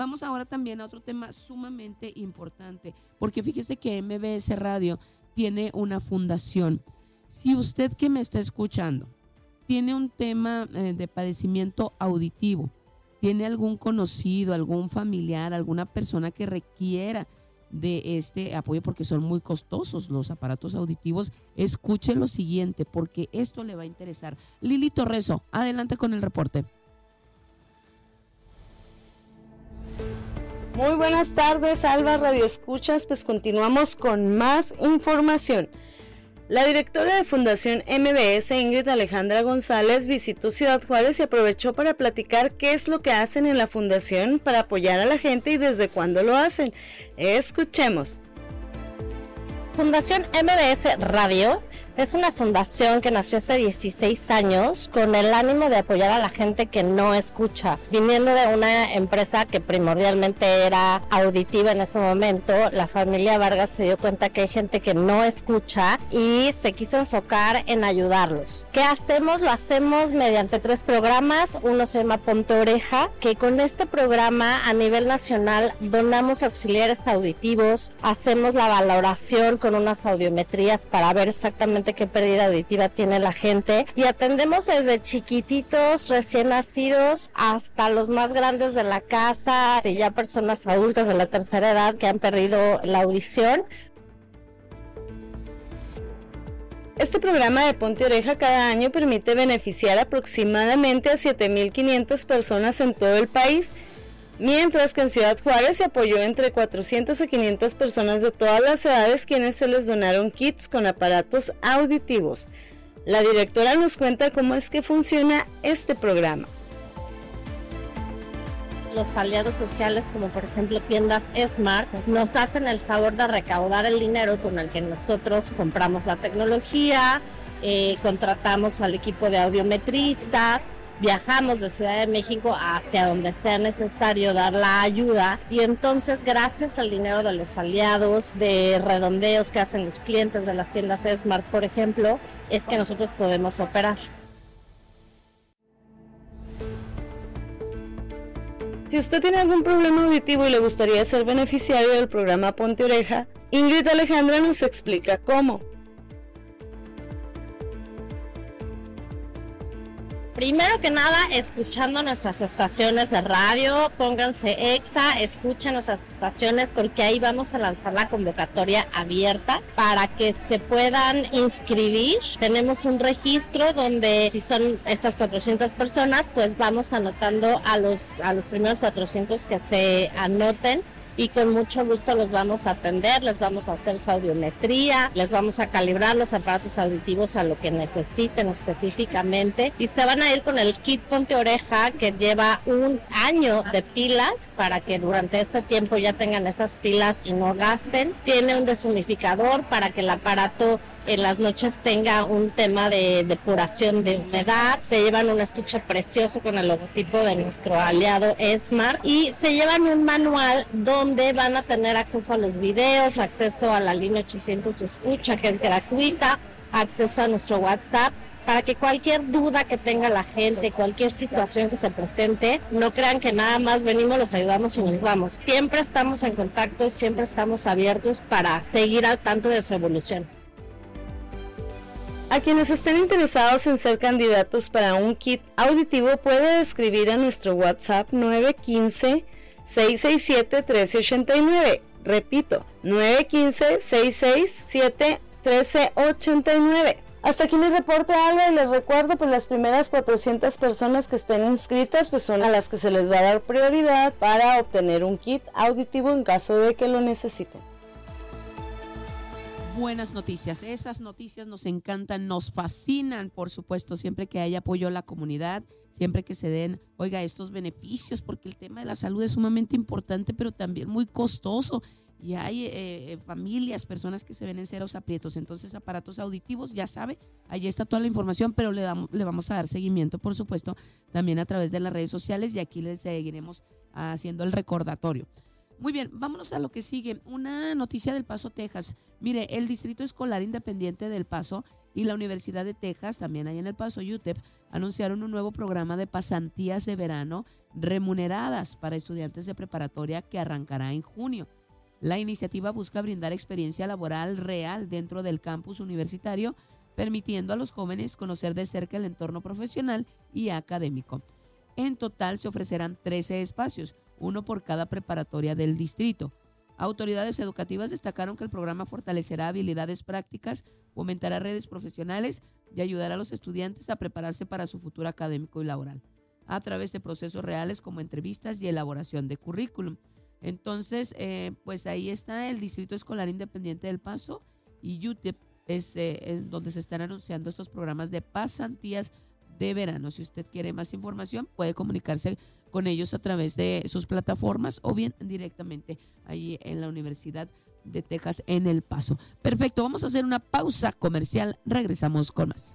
Vamos ahora también a otro tema sumamente importante, porque fíjese que MBS Radio tiene una fundación. Si usted que me está escuchando tiene un tema de padecimiento auditivo, tiene algún conocido, algún familiar, alguna persona que requiera de este apoyo, porque son muy costosos los aparatos auditivos, escuche lo siguiente, porque esto le va a interesar. Lili Torreso, adelante con el reporte. Muy buenas tardes, Alba Radio Escuchas, pues continuamos con más información. La directora de Fundación MBS, Ingrid Alejandra González, visitó Ciudad Juárez y aprovechó para platicar qué es lo que hacen en la fundación para apoyar a la gente y desde cuándo lo hacen. Escuchemos. Fundación MBS Radio es una fundación que nació hace 16 años con el ánimo de apoyar a la gente que no escucha. Viniendo de una empresa que primordialmente era auditiva en ese momento, la familia Vargas se dio cuenta que hay gente que no escucha y se quiso enfocar en ayudarlos. ¿Qué hacemos? Lo hacemos mediante 3 programas. Uno se llama Ponte Oreja, que con este programa a nivel nacional donamos auxiliares auditivos, hacemos la valoración con unas audiometrías para ver exactamente qué pérdida auditiva tiene la gente y atendemos desde chiquititos, recién nacidos, hasta los más grandes de la casa, y ya personas adultas de la tercera edad que han perdido la audición. Este programa de Ponte Oreja cada año permite beneficiar aproximadamente a 7,500 personas en todo el país, mientras que en Ciudad Juárez se apoyó entre 400 a 500 personas de todas las edades quienes se les donaron kits con aparatos auditivos. La directora nos cuenta cómo es que funciona este programa. Los aliados sociales, como por ejemplo tiendas Smart, nos hacen el favor de recaudar el dinero con el que nosotros compramos la tecnología, contratamos al equipo de audiometristas, viajamos de Ciudad de México hacia donde sea necesario dar la ayuda y entonces gracias al dinero de los aliados, de redondeos que hacen los clientes de las tiendas Smart, por ejemplo, es que nosotros podemos operar. Si usted tiene algún problema auditivo y le gustaría ser beneficiario del programa Ponte Oreja, Ingrid Alejandra nos explica cómo. Primero que nada, escuchando nuestras estaciones de radio, pónganse EXA, escuchen nuestras estaciones porque ahí vamos a lanzar la convocatoria abierta para que se puedan inscribir. Tenemos un registro donde si son estas 400 personas, pues vamos anotando a los primeros 400 que se anoten. Y con mucho gusto los vamos a atender, les vamos a hacer su audiometría, les vamos a calibrar los aparatos auditivos a lo que necesiten específicamente y se van a ir con el kit Ponte Oreja que lleva 1 año de pilas para que durante este tiempo ya tengan esas pilas y no gasten. Tiene un deshumidificador para que el aparato en las noches tenga un tema de depuración de humedad, se llevan un estuche precioso con el logotipo de nuestro aliado Smart y se llevan un manual donde van a tener acceso a los videos, acceso a la línea 800 escucha que es gratuita, acceso a nuestro WhatsApp, para que cualquier duda que tenga la gente, cualquier situación que se presente, no crean que nada más venimos, los ayudamos y nos vamos. Siempre estamos en contacto, siempre estamos abiertos para seguir al tanto de su evolución. A quienes estén interesados en ser candidatos para un kit auditivo puede escribir a nuestro WhatsApp 915-667-1389. Repito, 915-667-1389. Hasta aquí mi reporte, Alba, y les recuerdo pues las primeras 400 personas que estén inscritas pues son a las que se les va a dar prioridad para obtener un kit auditivo en caso de que lo necesiten. Buenas noticias, esas noticias nos encantan, nos fascinan, por supuesto, siempre que haya apoyo a la comunidad, siempre que se den, estos beneficios, porque el tema de la salud es sumamente importante, pero también muy costoso, y hay familias, personas que se ven en ceros aprietos, entonces aparatos auditivos, ya sabe, ahí está toda la información, pero le vamos a dar seguimiento, por supuesto, también a través de las redes sociales, y aquí les seguiremos haciendo el recordatorio. Muy bien, vámonos a lo que sigue. Una noticia del Paso, Texas. Mire, el Distrito Escolar Independiente del Paso y la Universidad de Texas, también ahí en El Paso, UTEP, anunciaron un nuevo programa de pasantías de verano remuneradas para estudiantes de preparatoria que arrancará en junio. La iniciativa busca brindar experiencia laboral real dentro del campus universitario, permitiendo a los jóvenes conocer de cerca el entorno profesional y académico. En total se ofrecerán 13 espacios, uno por cada preparatoria del distrito. Autoridades educativas destacaron que el programa fortalecerá habilidades prácticas, fomentará redes profesionales y ayudará a los estudiantes a prepararse para su futuro académico y laboral, a través de procesos reales como entrevistas y elaboración de currículum. Entonces, pues ahí está el Distrito Escolar Independiente del Paso y UTEP es donde se están anunciando estos programas de pasantías de verano. Si usted quiere más información, puede comunicarse con ellos a través de sus plataformas o bien directamente ahí en la Universidad de Texas en El Paso. Perfecto, vamos a hacer una pausa comercial. Regresamos con más.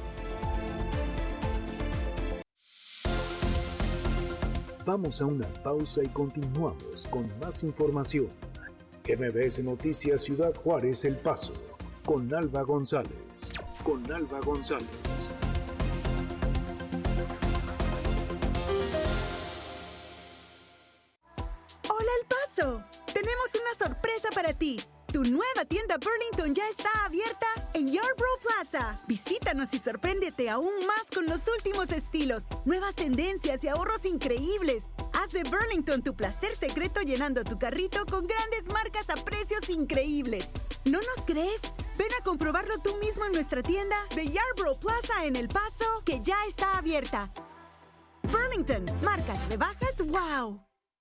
Vamos a una pausa y continuamos con más información. MBS Noticias Ciudad Juárez, El Paso, con Alba González. ¡Hola, El Paso! Tenemos una sorpresa para ti. Tu nueva tienda Burlington ya está abierta en Yarborough Plaza. Visítanos y sorpréndete aún más con los últimos estilos, nuevas tendencias y ahorros increíbles. Haz de Burlington tu placer secreto llenando tu carrito con grandes marcas a precios increíbles. ¿No nos crees? Ven a comprobarlo tú mismo en nuestra tienda de Yarborough Plaza en El Paso, que ya está abierta. Burlington, marcas rebajas, ¡wow!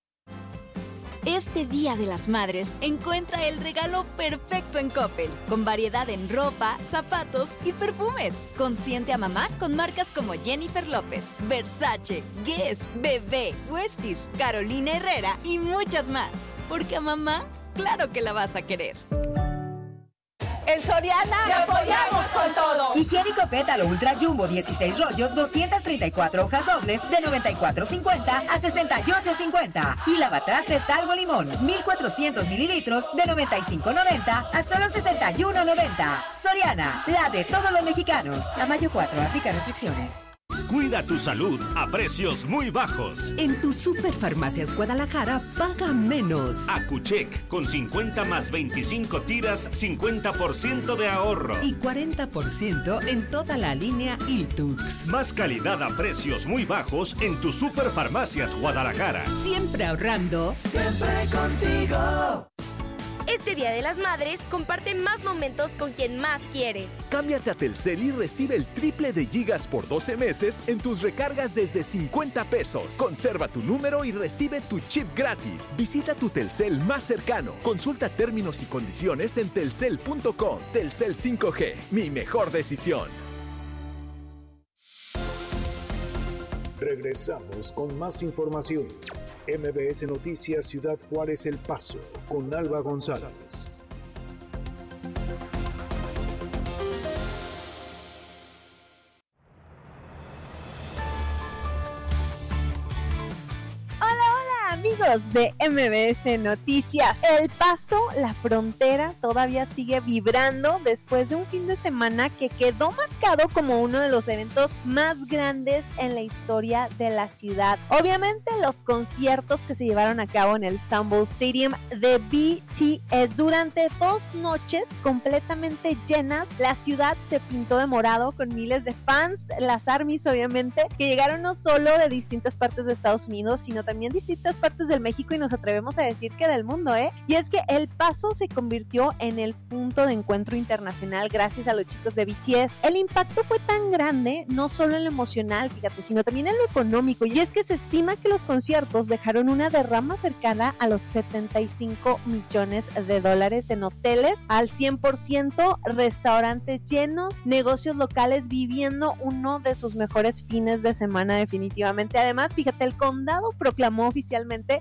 Este Día de las Madres, encuentra el regalo perfecto en Coppel, con variedad en ropa, zapatos y perfumes. Consiente a mamá con marcas como Jennifer López, Versace, Guess, Bebé, Westies, Carolina Herrera y muchas más. Porque a mamá, claro que la vas a querer. En Soriana ¡te apoyamos con todo! Higiénico Pétalo Ultra Jumbo 16 rollos, 234 hojas dobles de $94.50 a $68.50. Y lavatrastes Salvo Limón 1,400 mililitros de $95.90 a solo $61.90. Soriana, la de todos los mexicanos. A mayo 4, aplica restricciones. Cuida tu salud a precios muy bajos. En tu Superfarmacias Guadalajara, paga menos. Acuchec, con 50 más 25 tiras, 50% de ahorro. Y 40% en toda la línea Iltux. Más calidad a precios muy bajos en tu Superfarmacias Guadalajara. Siempre ahorrando. Siempre contigo. Este Día de las Madres, comparte más momentos con quien más quieres. Cámbiate a Telcel y recibe el triple de gigas por 12 meses en tus recargas desde $50. Conserva tu número y recibe tu chip gratis. Visita tu Telcel más cercano. Consulta términos y condiciones en telcel.com. Telcel 5G, mi mejor decisión. Regresamos con más información. MBS Noticias Ciudad Juárez, El Paso, con Alba González. Amigos de MBS Noticias, El Paso, la frontera, todavía sigue vibrando después de un fin de semana que quedó marcado como uno de los eventos más grandes en la historia de la ciudad. Obviamente los conciertos que se llevaron a cabo en el Sun Bowl Stadium de BTS durante 2 noches completamente llenas. La ciudad se pintó de morado con miles de fans, las ARMYs obviamente, que llegaron no solo de distintas partes de Estados Unidos, sino también distintas partes del México y nos atrevemos a decir que del mundo, Y es que El Paso se convirtió en el punto de encuentro internacional gracias a los chicos de BTS. El impacto fue tan grande, no solo en lo emocional, fíjate, sino también en lo económico, y es que se estima que los conciertos dejaron una derrama cercana a los $75 millones en hoteles al 100%, restaurantes llenos, negocios locales viviendo uno de sus mejores fines de semana definitivamente. Además, fíjate, el condado proclamó oficialmente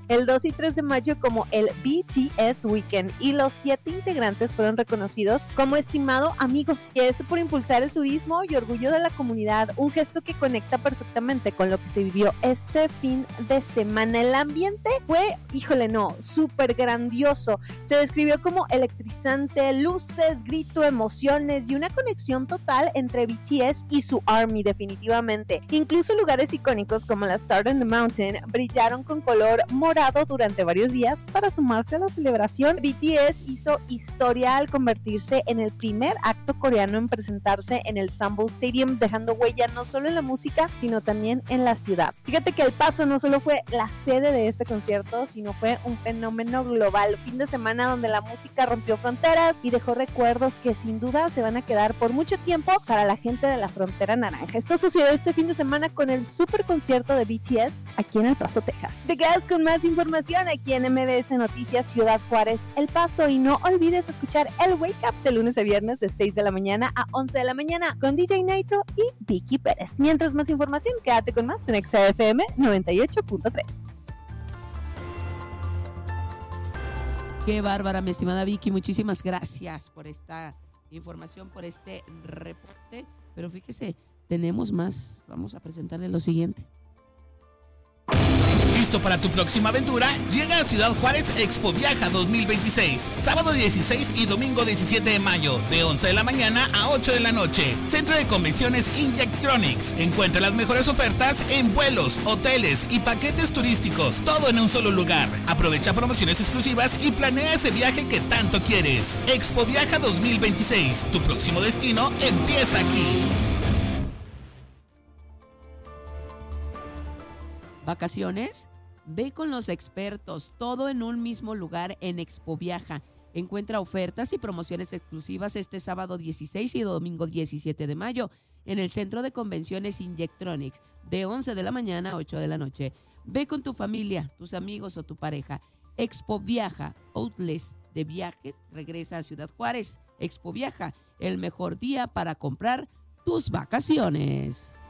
el 2 y 3 de mayo como el BTS Weekend y los 7 integrantes fueron reconocidos como estimado amigos. Y esto por impulsar el turismo y orgullo de la comunidad, un gesto que conecta perfectamente con lo que se vivió este fin de semana. El ambiente fue, súper grandioso. Se describió como electrizante, luces, grito, emociones y una conexión total entre BTS y su ARMY, definitivamente. Incluso lugares icónicos como la Star on the Mountain brillaron con color morado durante varios días para sumarse a la celebración. BTS hizo historia al convertirse en el primer acto coreano en presentarse en el Sambo Stadium, dejando huella no solo en la música, sino también en la ciudad. Fíjate que El Paso no solo fue la sede de este concierto, sino fue un fenómeno global. Fin de semana donde la música rompió fronteras y dejó recuerdos que sin duda se van a quedar por mucho tiempo para la gente de la Frontera Naranja. Esto sucedió este fin de semana con el super concierto de BTS aquí en El Paso, Texas. Te quedas con más información aquí en MBS Noticias Ciudad Juárez, El Paso, y no olvides escuchar el Wake Up de lunes a viernes de 6 de la mañana a 11 de la mañana con DJ Nitro y Vicky Pérez. Mientras más información, quédate con más en XFM 98.3. Qué bárbara, mi estimada Vicky. Muchísimas gracias por esta información, por este reporte. Pero fíjese, tenemos más. Vamos a presentarle lo siguiente. ¿Listo para tu próxima aventura? Llega a Ciudad Juárez Expo Viaja 2026, sábado 16 y domingo 17 de mayo, de 11 de la mañana a 8 de la noche. Centro de Convenciones Injectronics. Encuentra las mejores ofertas en vuelos, hoteles y paquetes turísticos, todo en un solo lugar. Aprovecha promociones exclusivas y planea ese viaje que tanto quieres. Expo Viaja 2026, tu próximo destino empieza aquí. ¿Vacaciones? Ve con los expertos, todo en un mismo lugar en Expo Viaja. Encuentra ofertas y promociones exclusivas este sábado 16 y domingo 17 de mayo en el Centro de Convenciones Injectronics, de 11 de la mañana a 8 de la noche. Ve con tu familia, tus amigos o tu pareja. Expo Viaja, outlets de viaje, regresa a Ciudad Juárez. Expo Viaja, el mejor día para comprar tus vacaciones.